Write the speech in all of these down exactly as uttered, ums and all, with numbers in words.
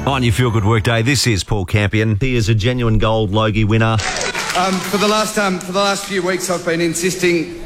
On your Feel Good Workday, this is Paul Campion. He is a genuine gold Logie winner. Um, for the last um, for the last few weeks, I've been insisting.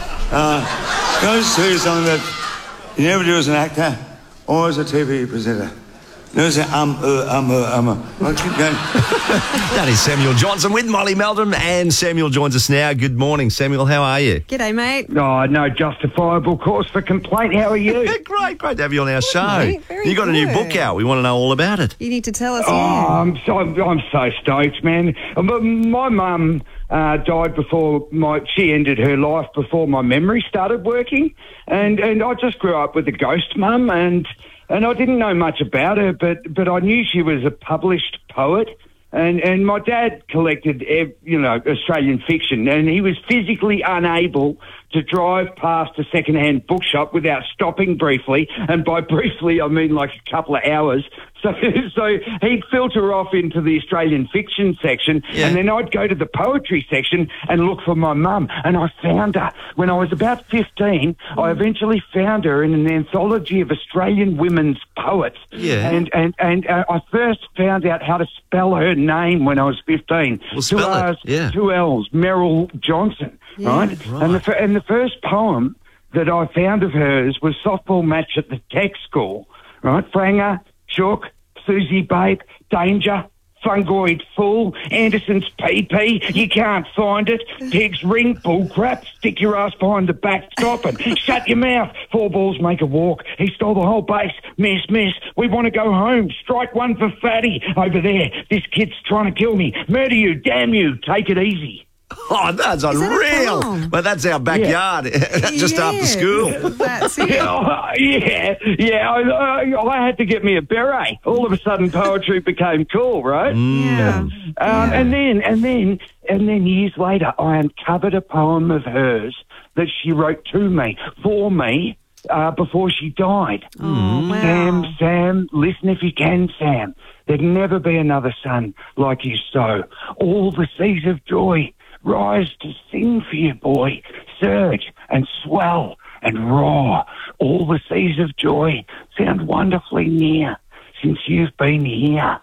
Uh, can I just tell you something that you never do as an actor or as a T V presenter? Never say um, uh, um, uh, um, uh. I'll keep going. That is Samuel Johnson with Molly Meldrum, and Samuel joins us now. Good morning, Samuel. How are you? G'day, mate. Oh, no justifiable cause for complaint. How are you? Great, great to have you on our show. mate. Very You got a new good. book out. We want to know all about it. You need to tell us. Oh, yeah. I'm so, I'm so stoked, man. Uh, But my mum uh, died before my... She ended her life before my memory started working. And, and I just grew up with a ghost mum, and... And I didn't know much about her, but, but I knew she was a published poet. And, and my dad collected, ev- you know, Australian fiction, and he was physically unable to drive past a second-hand bookshop without stopping briefly. And by briefly, I mean like a couple of hours. So, so he'd filter off into the Australian fiction section, Yeah. and then I'd go to the poetry section and look for my mum. And I found her. When I was about fifteen, I eventually found her in an anthology of Australian women's poets. Yeah. And, and, and uh, I first found out how to spell her name when I was fifteen. Well, spell two it. R's, Yeah. two L's, Merrill Johnson, right? Right. And the fir- and the first poem that I found of hers was Softball Match at the Tech School, right? Franger, Chook, Susie Babe, Danger, Fungoid Fool, Anderson's P P, you can't find it, Pigs Ring, Bull Crap, stick your ass behind the backstop and shut your mouth, four balls make a walk, he stole the whole base, miss, miss, we want to go home, strike one for Fatty, over there, this kid's trying to kill me, murder you, damn you, take it easy. Oh, that's that a unreal. poem? But that's our backyard, just Yeah, after school. That's it. Oh, yeah, yeah, I, I, I had to get me a beret. All of a sudden, poetry became cool, right? Yeah. Um, Yeah. And then, and then, and then years later, I uncovered a poem of hers that she wrote to me, for me, uh, before she died. Oh, wow. Sam, Sam, listen if you can, Sam. There'd never be another son like you so. All the seas of joy rise to sing for you, boy. Surge and swell and roar. All the seas of joy sound wonderfully near since you've been here.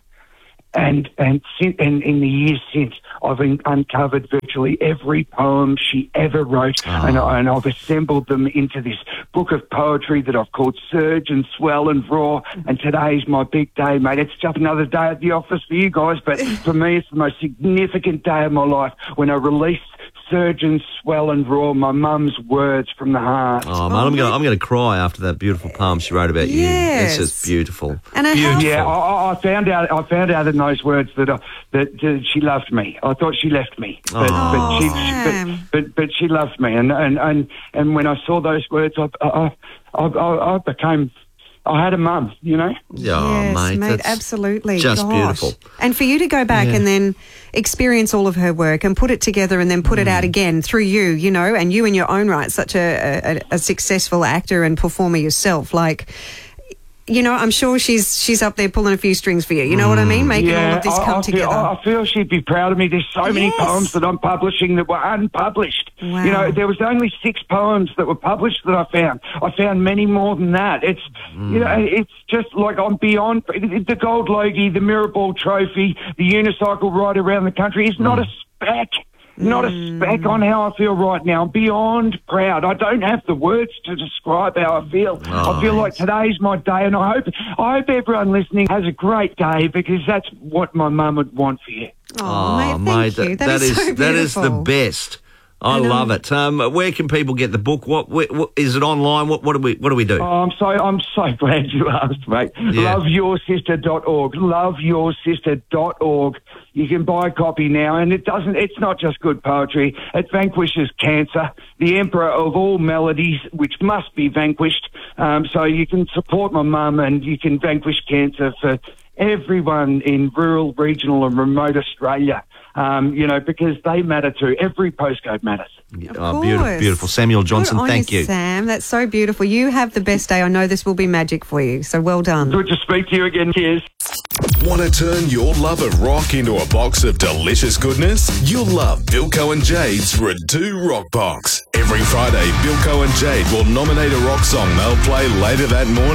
And and, sin- and in the years since, I've un- uncovered virtually every poem she ever wrote, and, I, and I've assembled them into this book of poetry that I've called Surge and Swell and Roar. And today's my big day, mate. It's just another day at the office for you guys, but for me, it's the most significant day of my life when I release Surge and Swell and Roar, my mum's words from the heart. Oh, man, I'm going to I'm gonna cry after that beautiful poem she wrote about Yes. you. It's just beautiful. And a beautiful. house- Yeah, I, I found out. I found out in those words that, uh, that that she loved me. I thought she left me, but Oh. but, she, Sam. but, but but she loved me. And and, and, and when I saw those words, I I, I, I, I became. I had a mum, you know. Yeah, yes, mate, mate, that's absolutely. just Gosh. beautiful. And for you to go back Yeah. and then experience all of her work and put it together and then put it Mm. out again through you, you know, and you in your own right, such a, a, a successful actor and performer yourself, like, you know, I'm sure she's she's up there pulling a few strings for you. You know what I mean? Making all of this I, come I together. Feel, I feel she'd be proud of me. There's so many Yes. poems that I'm publishing that were unpublished. Wow. You know, there was only six poems that were published that I found. I found many more than that. It's, you know, it's just like I'm beyond the Gold Logie, the Mirrorball Trophy, the unicycle ride around the country. It's not a speck. Not a speck on how I feel right now. I'm beyond proud. I don't have the words to describe how I feel. I feel like today's my day, and I hope I hope everyone listening has a great day, because that's what my mum would want for you. oh, mate, thank mate, you. that, that is, so that is the beautiful. best. I And, um, love it. Um, where can people get the book? What, what, what is it online? What, what do we what do we do? Oh, I'm so I'm so glad you asked, mate. Yeah. love your sister dot org. love your sister dot org. You can buy a copy now, and it doesn't. It's not just good poetry. It vanquishes cancer, the emperor of all melodies, which must be vanquished. Um, so you can support my mum, and you can vanquish cancer for everyone in rural, regional, and remote Australia. Um, you know, because they matter too. Every postcode matters. Of Oh, beautiful, course. beautiful. Samuel Johnson, Good on thank you. Sam. That's so beautiful. You have the best day. I know this will be magic for you. So well done. Good to speak to you again. Cheers. Want to turn your love of rock into a box of delicious goodness? You'll love Bilko and Jade's Redo Rock Box. Every Friday, Bilko and Jade will nominate a rock song they'll play later that morning.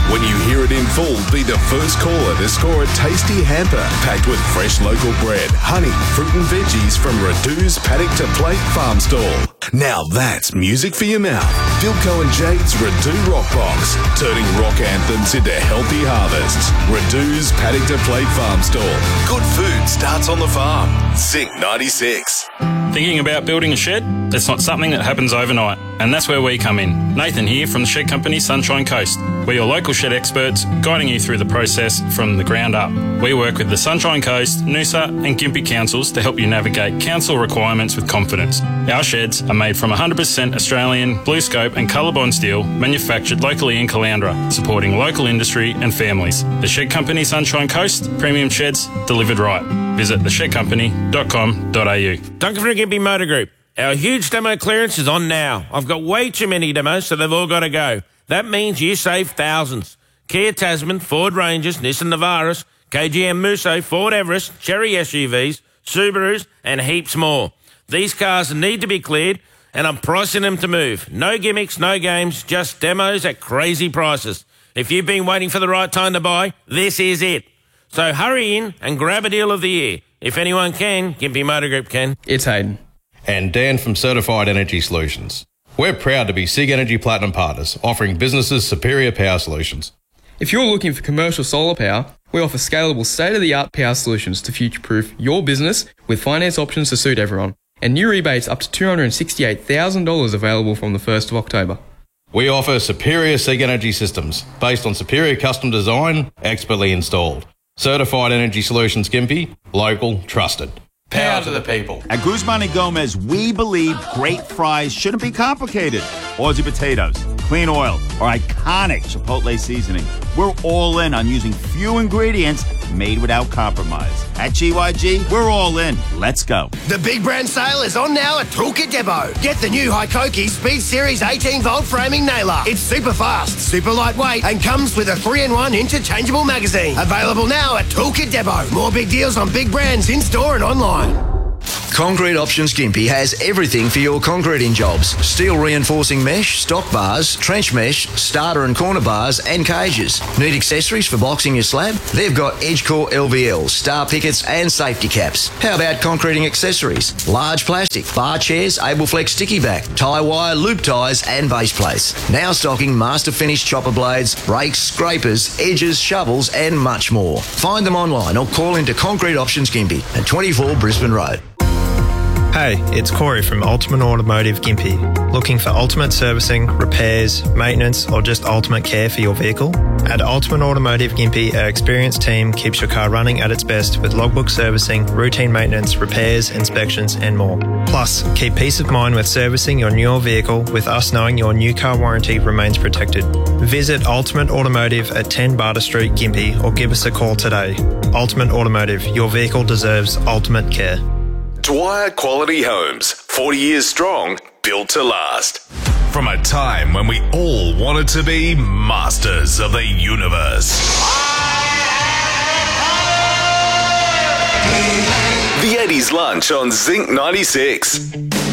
When you hear it in full, be the first caller to score a tasty hamper packed with fresh local bread, honey, fruit and veggies from Redu's Paddock to Plate Farm Stall. Now that's music for your mouth. Vilco and Jade's Redu Rock Box, turning rock anthems into healthy harvests. Redu's Paddock to Plate Farm Stall. Good food starts on the farm. Zinc ninety-six. Thinking about building a shed? It's not something that happens overnight, and that's where we come in. Nathan here from the shed company Sunshine Coast. We're your local shed experts, guiding you through the process from the ground up. We work with the Sunshine Coast, Noosa and Gympie councils to help you navigate council requirements with confidence. Our sheds are made from one hundred percent Australian, BlueScope and Colorbond steel, manufactured locally in Caloundra, supporting local industry and families. The Shed Company Sunshine Coast, premium sheds delivered right. Visit the shed company dot com dot a u. Duncan from Gympie Motor Group. Our huge demo clearance is on now. I've got way too many demos, so they've all got to go. That means you save thousands. Kia Tasman, Ford Rangers, Nissan Navaras, K G M Musso, Ford Everest, Chery S U Vs, Subarus, and heaps more. These cars need to be cleared, and I'm pricing them to move. No gimmicks, no games, just demos at crazy prices. If you've been waiting for the right time to buy, this is it. So hurry in and grab a deal of the year. If anyone can, Gympie Motor Group can. It's Hayden. And Dan from Certified Energy Solutions. We're proud to be SIG Energy Platinum partners, offering businesses superior power solutions. If you're looking for commercial solar power, we offer scalable state-of-the-art power solutions to future-proof your business with finance options to suit everyone. And new rebates up to two hundred sixty-eight thousand dollars available from the first of October. We offer superior SIG Energy systems based on superior custom design, expertly installed. Certified Energy Solutions Gympie, local, trusted. Power to the people. At Guzman and Gomez, we believe great fries shouldn't be complicated. Aussie potatoes, clean oil, or iconic Chipotle seasoning. We're all in on using few ingredients made without compromise. At G Y G, we're all in. Let's go. The big brand sale is on now at Toolkit Depot. Get the new Hikoki Speed Series eighteen volt framing nailer. It's super fast, super lightweight, and comes with a three in one interchangeable magazine. Available now at Toolkit Depot. More big deals on big brands in store and online. Concrete Options Gympie has everything for your concreting jobs. Steel reinforcing mesh, stock bars, trench mesh, starter and corner bars and cages. Need accessories for boxing your slab? They've got EdgeCore L V Ls, star pickets and safety caps. How about concreting accessories? Large plastic, bar chairs, AbleFlex sticky back, tie wire, loop ties and base plates. Now stocking master finish chopper blades, rakes, scrapers, edges, shovels and much more. Find them online or call into Concrete Options Gympie at twenty-four Brisbane Road. Hey, it's Corey from Ultimate Automotive Gympie. Looking for ultimate servicing, repairs, maintenance, or just ultimate care for your vehicle? At Ultimate Automotive Gympie, our experienced team keeps your car running at its best with logbook servicing, routine maintenance, repairs, inspections, and more. Plus, keep peace of mind with servicing your newer vehicle with us knowing your new car warranty remains protected. Visit Ultimate Automotive at ten Barter Street, Gympie, or give us a call today. Ultimate Automotive, your vehicle deserves ultimate care. Dwyer Quality Homes, forty years strong, built to last. From a time when we all wanted to be masters of the universe. The eighties lunch on Zinc ninety-six.